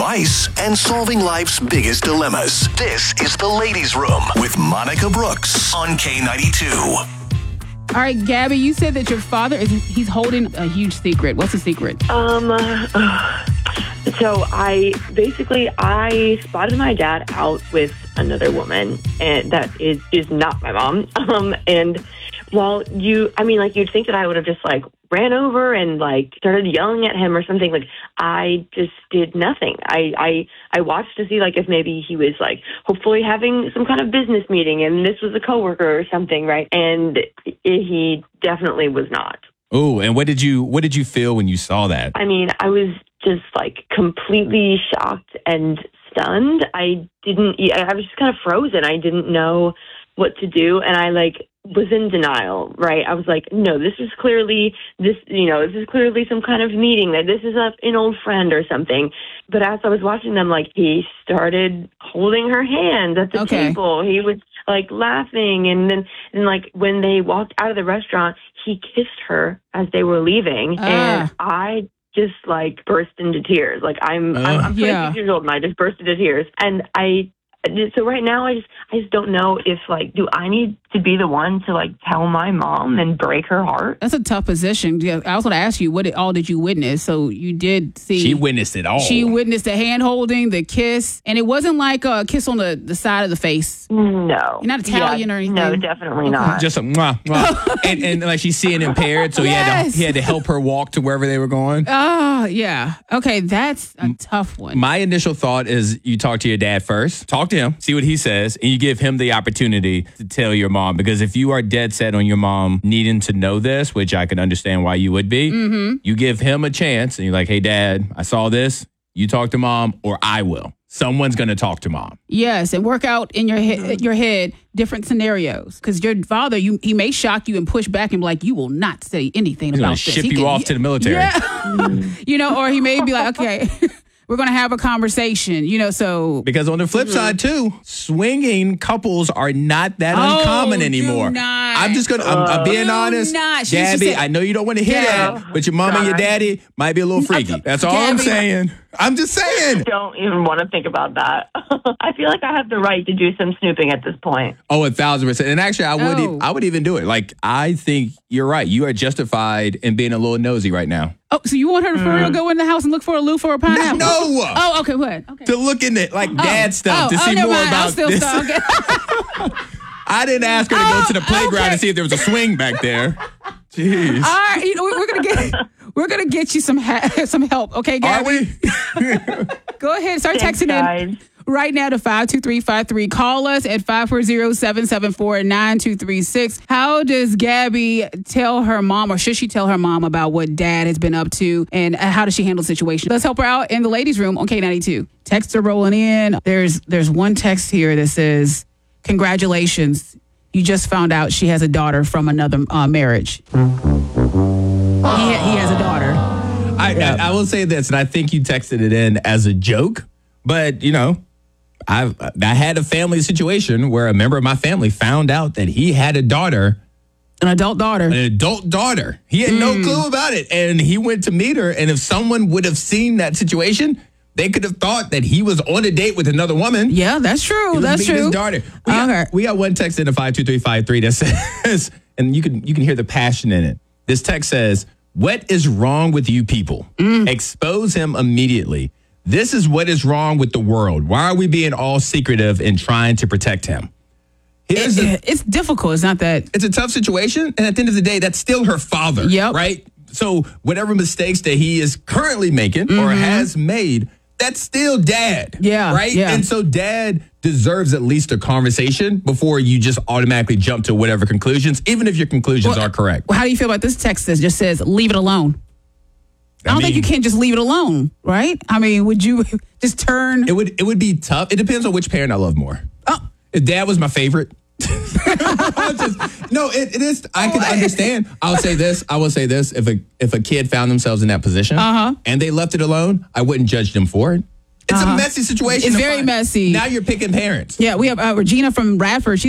advice, and solving life's biggest dilemmas. This is The Ladies' Room with Monica Brooks on K92. All right, Gabby, you said that your father he's holding a huge secret. What's the secret? So I spotted my dad out with another woman, and that is not my mom. And while you'd think that I would have just ran over and started yelling at him or something. I just did nothing. I watched to see if maybe he was hopefully having some kind of business meeting and this was a coworker or something, right? And he definitely was not. Oh, and what did you feel when you saw that? I mean, I was just completely shocked and stunned. I was just kind of frozen. I didn't know what to do, and I was in denial, right? I was no, this is clearly some kind of meeting, that this is an old friend or something. But as I was watching them, he started holding her hand at the table. He was laughing, and then when they walked out of the restaurant, he kissed her as they were leaving, and I just burst into tears. I'm 26 years old, and I just burst into tears, and so right now, I just don't know if, do I need to be the one to, tell my mom and break her heart? That's a tough position. Yeah, I was going to ask you, what all did you witness? So you did see... She witnessed it all. She witnessed the hand-holding, the kiss, and it wasn't like a kiss on the side of the face. No. You're not Italian or anything? No, definitely not. Just a mwah, mwah. and she's seeing impaired, so he had to help her walk to wherever they were going. Oh, yeah. Okay, that's a tough one. My initial thought is you talk to your dad first. Talk to him, see what he says, and you give him the opportunity to tell your mom. Because if you are dead set on your mom needing to know this, which I can understand why you would be, you give him a chance and you're like, hey, Dad, I saw this. You talk to mom or I will. Someone's going to talk to mom. Yes, and work out in your head different scenarios. Because your father, he may shock you and push back and be like, you will not say anything about this. He's going to ship you off to the military. Yeah. Or he may be like, okay, we're going to have a conversation, so. Because on the flip side, too, swinging couples are not that uncommon anymore. I'm being honest. Gabby, I know you don't want to hear that, but your mom and your daddy might be a little freaky. That's all I'm saying. I'm just saying. I don't even want to think about that. I feel like I have the right to do some snooping at this point. Oh, 1,000%. And actually, I would even do it. I think you're right. You are justified in being a little nosy right now. Oh, so you want her to for real go in the house and look for a loaf or a pineapple? No. Oh, okay, what? Okay. To look in it, dad stuff, to see more about this. I didn't ask her to go to the playground and see if there was a swing back there. Jeez. All right, we're gonna get you some help, okay, Gabby? Are we? Go ahead, start texting in right now to 52353. Call us at 540-774-9236. How does Gabby tell her mom, or should she tell her mom about what dad has been up to, and how does she handle the situation? Let's help her out in the ladies' room on K92. Texts are rolling in. There's one text here that says, congratulations, you just found out she has a daughter from another marriage. He has a daughter. I will say this, and I think you texted it in as a joke, but I had a family situation where a member of my family found out that he had a daughter. An adult daughter. He had no clue about it, and he went to meet her, and if someone would have seen that situation, they could have thought that he was on a date with another woman. Yeah, that's true. That's true. His daughter. We got one text in the 52353 that says, and you can hear the passion in it. This text says, "What is wrong with you people? Expose him immediately. This is what is wrong with the world. Why are we being all secretive and trying to protect him?" It's difficult. It's not that. It's a tough situation, and at the end of the day, that's still her father. Yep. Right. So whatever mistakes that he is currently making or has made, that's still dad. Yeah. Right? Yeah. And so dad deserves at least a conversation before you just automatically jump to whatever conclusions, even if your conclusions are correct. How do you feel about this text that just says, leave it alone? I don't think you can just leave it alone, right? I mean, would you just turn? It would be tough. It depends on which parent I love more. Oh. If dad was my favorite. It is. I can understand. I will say this. If a kid found themselves in that position and they left it alone, I wouldn't judge them for it. It's a messy situation. It's very messy. Now you're picking parents. Yeah, we have Regina from Radford. She